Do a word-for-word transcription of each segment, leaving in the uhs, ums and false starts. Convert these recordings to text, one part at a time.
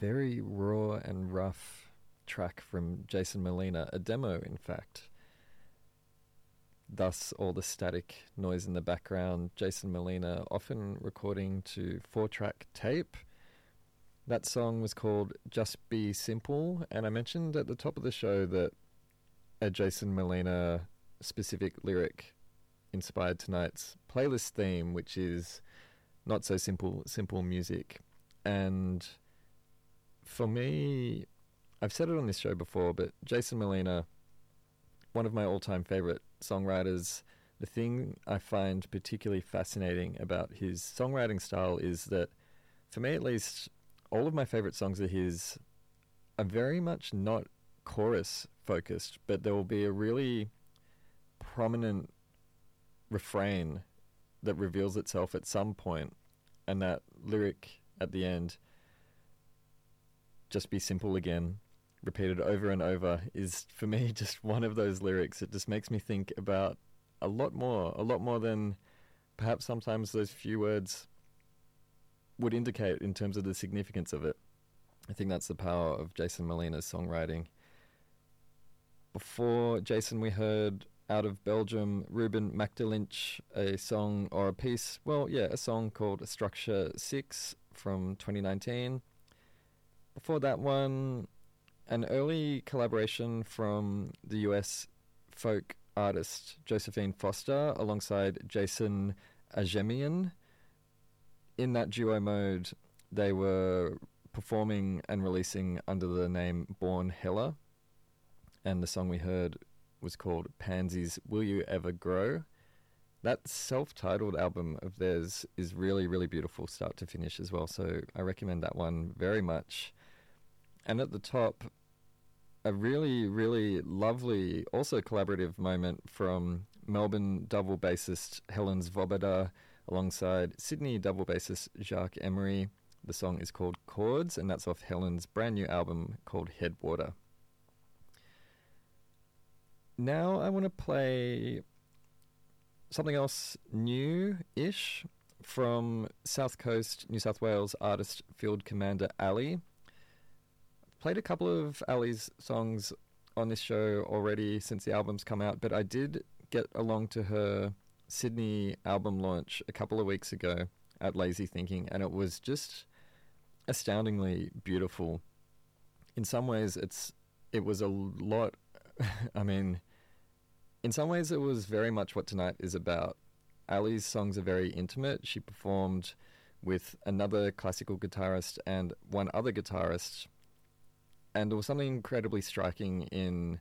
very raw and rough track from Jason Molina, a demo in fact. Thus all the static noise in the background. Jason Molina often recording to four-track tape. That song was called Just Be Simple, and I mentioned at the top of the show that a Jason Molina specific lyric inspired tonight's playlist theme, which is not so simple, simple music. And for me, I've said it on this show before, but Jason Molina, one of my all-time favorite songwriters. The thing I find particularly fascinating about his songwriting style is that, for me at least, all of my favorite songs of his are very much not chorus focused, but there will be a really prominent refrain that reveals itself at some point, and that lyric at the end, just be simple again, repeated over and over, is for me just one of those lyrics. It just makes me think about a lot more, a lot more than perhaps sometimes those few words would indicate in terms of the significance of it. I think that's the power of Jason Molina's songwriting. Before Jason, we heard out of Belgium, Ruben Macdelinch, a song or a piece, well, yeah, a song called Structure six from twenty nineteen. Before that one, an early collaboration from the U S folk artist Josephine Foster alongside Jason Ajemian. In that duo mode, they were performing and releasing under the name Born Hella, and the song we heard was called Pansies Will You Ever Grow. That self-titled album of theirs is really, really beautiful start to finish as well, so I recommend that one very much. And at the top, a really, really lovely, also collaborative moment from Melbourne double bassist Helen Svoboda alongside Sydney double bassist Jacques Emery. The song is called Chords, and that's off Helen's brand new album called Headwater. Now I want to play something else new-ish from South Coast, New South Wales artist Field Commander Ali. I've played a couple of Ali's songs on this show already since the album's come out, but I did get along to her Sydney album launch a couple of weeks ago at Lazy Thinking, and it was just astoundingly beautiful. In some ways, it's it was a lot. I mean, in some ways, it was very much what tonight is about. Ali's songs are very intimate. She performed with another classical guitarist and one other guitarist, and there was something incredibly striking in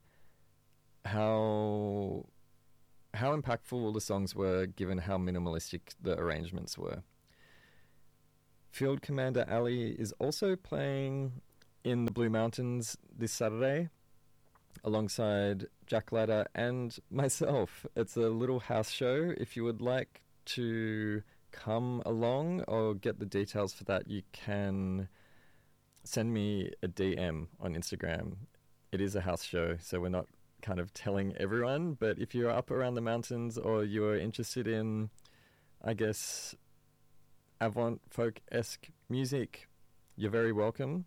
how how impactful the songs were, given how minimalistic the arrangements were. Field Commander Ali is also playing in the Blue Mountains this Saturday alongside Jack Ladder and myself. It's a little house show. If you would like to come along or get the details for that, you can send me a D M on Instagram. It is a house show, so we're not kind of telling everyone, but if you're up around the mountains or you're interested in, I guess, avant folk-esque music, you're very welcome.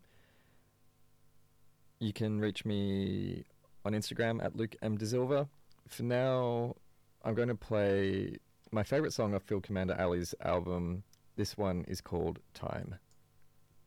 You can reach me on Instagram at Luke M. De Silva. For now, I'm going to play my favourite song off Field Commander Ali's album. This one is called Time.